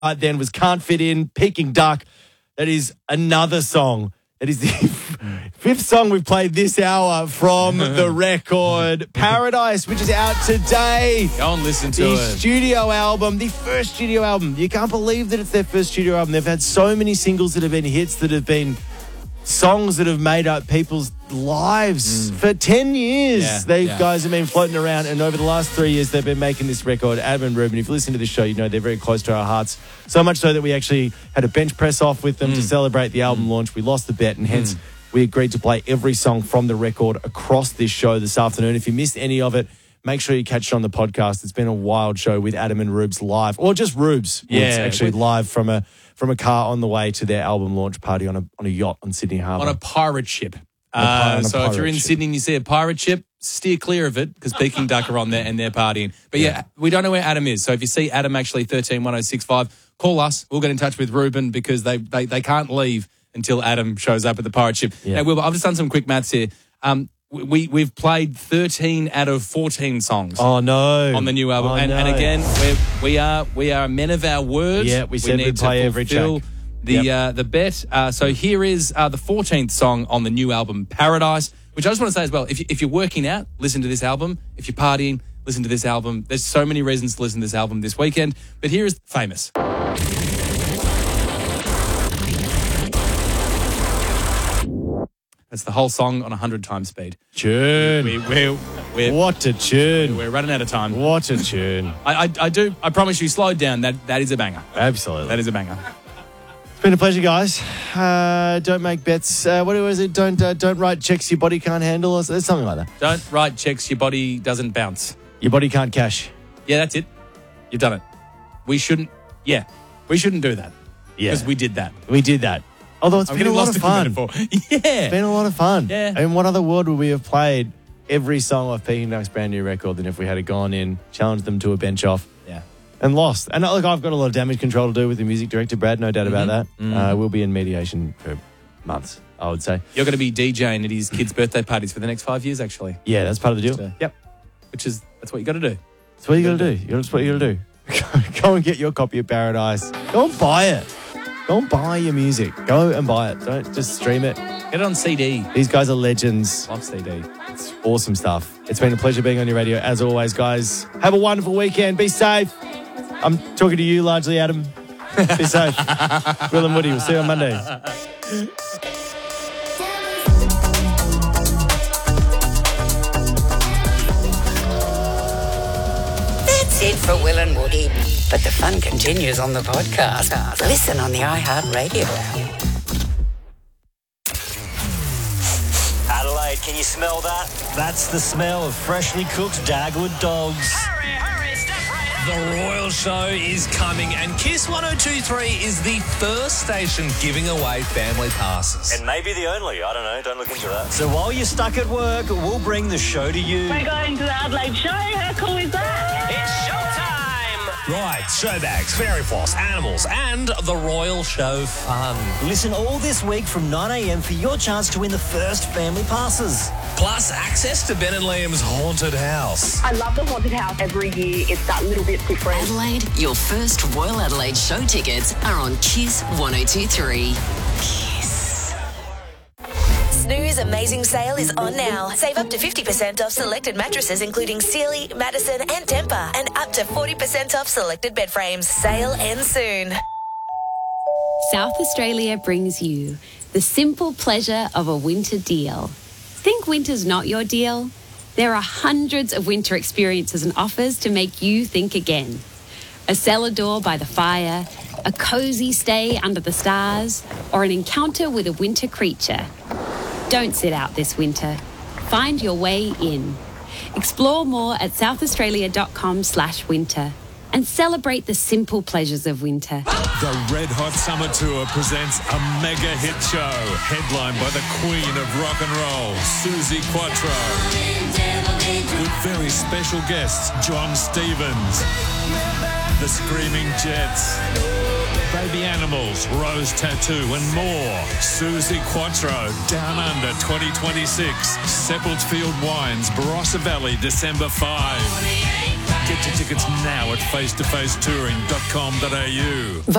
Then was Can't Fit In, Peking Duck. That is another song. That is the fifth song we've played this hour from the record Paradise, which is out today. Go and listen to the it. Studio album, the first studio album. You can't believe that it's their first studio album. They've had so many singles that have been hits, that have been songs that have made up people's lives for 10 years. Guys have been floating around, and over the last 3 years, they've been making this record. Adam and Ruben, if you listen to this show, you know they're very close to our hearts. So much so that we actually had a bench press off with them to celebrate the album launch. We lost the bet, and hence we agreed to play every song from the record across this show this afternoon. If you missed any of it, make sure you catch it on the podcast. It's been a wild show with Adam and Rubes live, or just Rubes. It's actually live from a car on the way to their album launch party on a yacht on Sydney Harbour. On a pirate ship. So if you're in Sydney and you see a pirate ship, steer clear of it, because Peking Duck are on there and they're partying. But we don't know where Adam is. So if you see Adam actually 131065, call us. We'll get in touch with Ruben, because they can't leave until Adam shows up at the pirate ship. Yeah. Now, Wilbur, I've just done some quick maths here. We've played 13 out of 14 songs. Oh no! On the new album, and again, we are men of our word. Yeah, we said we'd play every track. The bet. So here is the 14th song on the new album, Paradise. Which I just want to say as well, if you're working out, listen to this album. If you're partying, listen to this album. There's so many reasons to listen to this album this weekend. But here is Famous. That's the whole song on 100 times speed. Tune. What a tune. We're running out of time. What a tune. I promise you, slow down. That is a banger. Absolutely. That is a banger. It's been a pleasure, guys. Don't make bets. What was it? Don't write checks your body can't handle, or something like that. Don't write checks your body doesn't bounce. Your body can't cash. Yeah, that's it. You've done it. We shouldn't do that. Yeah. Because we did that. We did that. Although it's been a lot of fun. It's been a lot of fun. Yeah. And what other word would we have played every song off Peking Duck's brand new record than if we had gone in, challenged them to a bench off, and lost? And look, I've got a lot of damage control to do with the music director, Brad, no doubt about that. We'll be in mediation for months, I would say. You're going to be DJing at his kids' birthday parties for the next 5 years, actually. Yeah, that's part of the deal. So, yep. That's what you got to do. That's what you got to do. That's what you got to do. Go and get your copy of Paradise. Go and buy it. Go and buy your music. Go and buy it. Don't just stream it. Get it on CD. These guys are legends. Love CD. It's awesome stuff. It's been a pleasure being on your radio, as always, guys. Have a wonderful weekend. Be safe. I'm talking to you largely, Adam. Be safe. Will and Woody, we'll see you on Monday. That's it for Will and Woody. But the fun continues on the podcast. Listen on the iHeartRadio app. Adelaide, can you smell that? That's the smell of freshly cooked Dagwood dogs. Hurry, step right up. The Royal Show is coming, and Kiss 102.3 is the first station giving away family passes. And maybe the only. I don't know. Don't look into that. So while you're stuck at work, we'll bring the show to you. We're going to the Adelaide Show. How cool is that? It's showtime! Right, showbags, fairy floss, animals, and the Royal Show fun. Listen all this week from 9 a.m. for your chance to win the first family passes. Plus, access to Ben and Liam's haunted house. I love the haunted house. Every year it's that little bit different. Adelaide, your first Royal Adelaide show tickets are on Kiss 102.3. Kiss. Snooze Amazing Sale is on now. Save up to 50% off selected mattresses including Sealy, Madison and Tempur, and up to 40% off selected bed frames. Sale ends soon. South Australia brings you the simple pleasure of a winter deal. Think winter's not your deal? There are hundreds of winter experiences and offers to make you think again. A cellar door by the fire, a cozy stay under the stars, or an encounter with a winter creature. Don't sit out this winter. Find your way in. Explore more at southaustralia.com/winter and celebrate the simple pleasures of winter. The Red Hot Summer Tour presents a mega hit show headlined by the Queen of Rock and Roll, Suzi Quatro, with very special guests John Stevens, the Screaming Jets, Baby Animals, Rose Tattoo and more. Suzi Quatro, Down Under 2026, Seppelt Field Wines, Barossa Valley, December 5. Get your tickets now at facetofacetouring.com.au.